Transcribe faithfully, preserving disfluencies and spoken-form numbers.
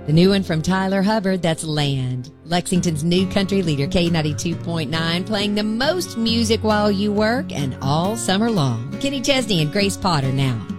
The new one from Tyler Hubbard, that's Land. Lexington's new country leader, K ninety-two point nine, playing the most music while you work and all summer long. Kenny Chesney and Grace Potter now.